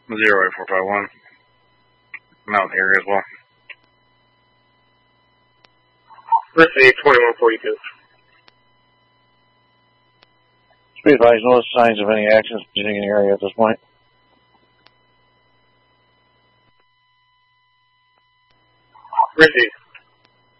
08451. Mountain area as well. Ripley 2142. Be advised, no signs of any actions in the area at this point. Ripley